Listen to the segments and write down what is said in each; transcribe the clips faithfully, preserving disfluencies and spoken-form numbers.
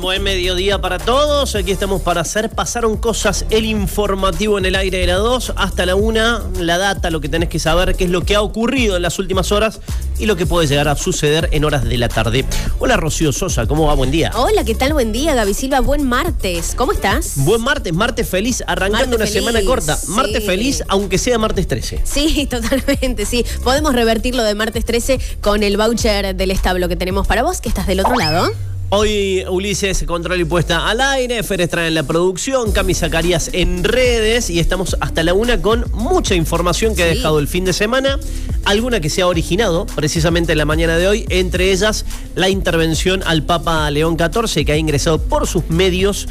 Buen mediodía para todos, aquí estamos para hacer Pasaron Cosas, el informativo en el aire de la dos, hasta la una, la data, lo que tenés que saber, qué es lo que ha ocurrido en las últimas horas y lo que puede llegar a suceder en horas de la tarde. Hola Rocío Sosa, ¿cómo va? Buen día. Hola, ¿qué tal? Buen día, Gaby Silva, buen martes, ¿cómo estás? Buen martes, martes feliz, arrancando martes una feliz, semana corta, sí. Martes feliz, aunque sea martes trece. Sí, totalmente, sí, podemos revertirlo de martes trece con el voucher del establo que tenemos para vos, que estás del otro lado. Hoy Ulises, control y puesta al aire, Fer Estrada en la producción, Cami Zacarías en redes y estamos hasta la una con mucha información que sí. ha dejado el fin de semana, alguna que se ha originado precisamente en la mañana de hoy, entre ellas la intervención al Papa León catorce, que ha ingresado por sus medios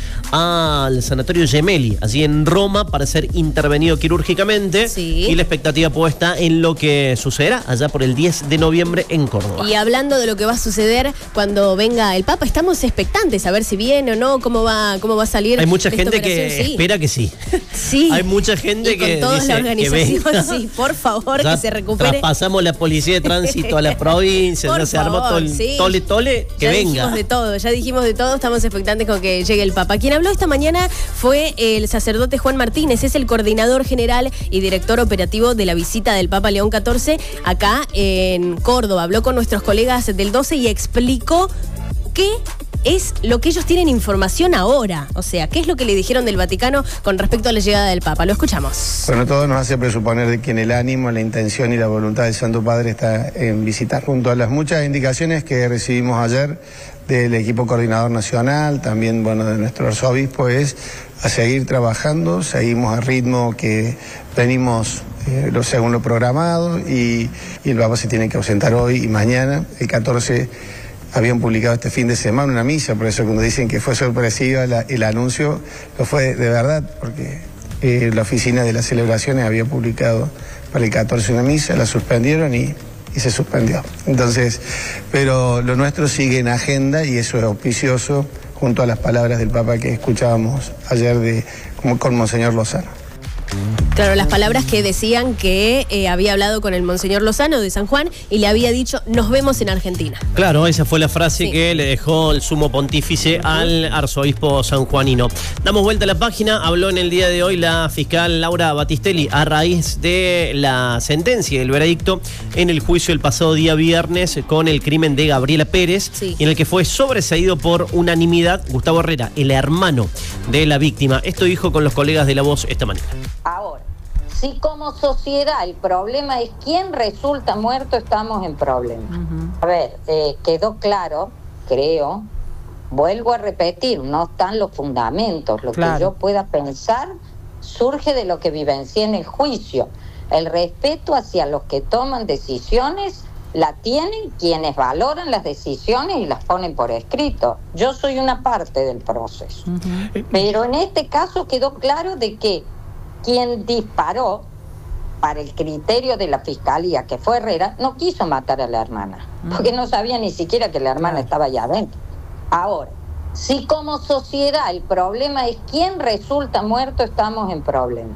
al Sanatorio Gemelli, allí en Roma, para ser intervenido quirúrgicamente sí. y la expectativa puesta en lo que sucederá allá por el diez de noviembre en Córdoba. Y hablando de lo que va a suceder cuando venga el Papa, estamos expectantes a ver si viene o no, cómo va, cómo va a salir. Hay mucha gente que sí. espera que sí. Sí. Hay mucha gente y con que toda dice la organización, que sí, por favor, ya que se recupere. Traspasamos la policía de tránsito a la provincia, por ya se favor, armó todo el sí. tole tole, que ya venga. Ya dijimos de todo, ya dijimos de todo, estamos expectantes con que llegue el Papa. Quien habló esta mañana fue el sacerdote Juan Martínez, es el coordinador general y director operativo de la visita del Papa León catorce acá en Córdoba. Habló con nuestros colegas del doce y explicó qué es lo que ellos tienen información ahora. O sea, ¿qué es lo que le dijeron del Vaticano con respecto a la llegada del Papa? Lo escuchamos. Bueno, todo nos hace presuponer de que en el ánimo, la intención y la voluntad del Santo Padre está en visitar. Junto a las muchas indicaciones que recibimos ayer del equipo coordinador nacional, también, bueno, de nuestro arzobispo, es a seguir trabajando, seguimos al ritmo que venimos eh, lo, según lo programado y, y el Papa se tiene que ausentar hoy y mañana, el catorce. Habían publicado este fin de semana una misa, por eso cuando dicen que fue sorpresiva la, el anuncio, lo fue de verdad, porque eh, la oficina de las celebraciones había publicado para el catorce una misa, la suspendieron y, y se suspendió. Entonces, pero lo nuestro sigue en agenda y eso es auspicioso, junto a las palabras del Papa que escuchábamos ayer de, como, con Monseñor Lozano. Claro, las palabras que decían que eh, había hablado con el Monseñor Lozano de San Juan y le había dicho, nos vemos en Argentina. Claro, esa fue la frase sí. que le dejó el sumo pontífice al arzobispo sanjuanino. Damos vuelta a la página, habló en el día de hoy la fiscal Laura Battistelli a raíz de la sentencia y el veredicto en el juicio el pasado día viernes con el crimen de Gabriela Pérez, sí. en el que fue sobreseído por unanimidad Gustavo Herrera, el hermano de la víctima. Esto dijo con los colegas de La Voz esta mañana. Ahora, si como sociedad el problema es quién resulta muerto, estamos en problemas. Uh-huh. A ver, eh, quedó claro, creo, vuelvo a repetir, no están los fundamentos. Lo claro. que yo pueda pensar surge de lo que vivencié en el juicio. El respeto hacia los que toman decisiones la tienen quienes valoran las decisiones y las ponen por escrito. Yo soy una parte del proceso. Uh-huh. Pero en este caso quedó claro de que quien disparó, para el criterio de la fiscalía, que fue Herrera, no quiso matar a la hermana, porque no sabía ni siquiera que la hermana estaba allá adentro. Ahora, si como sociedad el problema es quién resulta muerto, estamos en problemas.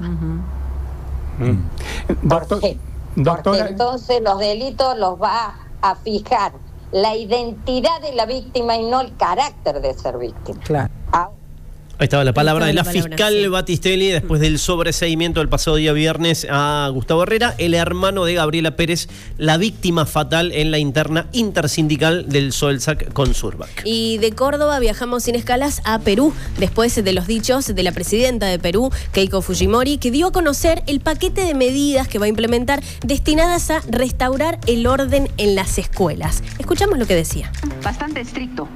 Uh-huh. Mm. ¿Por qué? Porque entonces los delitos los va a fijar la identidad de la víctima y no el carácter de ser víctima. Claro. Ahora, Ahí estaba la palabra de la, la palabra, fiscal sí. Battistelli después del sobreseimiento del pasado día viernes a Gustavo Herrera, el hermano de Gabriela Pérez, la víctima fatal en la interna intersindical del Soelsac con Surbac. Y de Córdoba viajamos sin escalas a Perú, después de los dichos de la presidenta de Perú, Keiko Fujimori, que dio a conocer el paquete de medidas que va a implementar destinadas a restaurar el orden en las escuelas. Escuchamos lo que decía. Bastante estricto.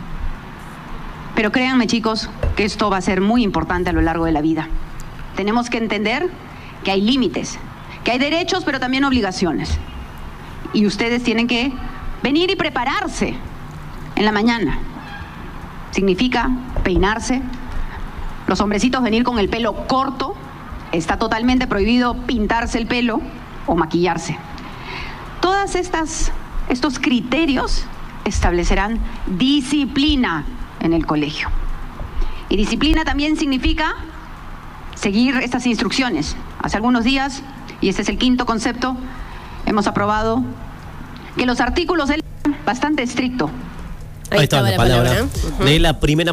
Pero créanme, chicos, que esto va a ser muy importante a lo largo de la vida. Tenemos que entender que hay límites, que hay derechos, pero también obligaciones. Y ustedes tienen que venir y prepararse en la mañana. Significa peinarse. Los hombrecitos venir con el pelo corto. Está totalmente prohibido pintarse el pelo o maquillarse. Todas estas, estos criterios establecerán disciplina en el colegio. Y disciplina también significa seguir estas instrucciones. Hace algunos días, y este es el quinto concepto, hemos aprobado que los artículos del bastante estricto. Ahí, Ahí estaba la palabra, palabra. Uh-huh. de la primera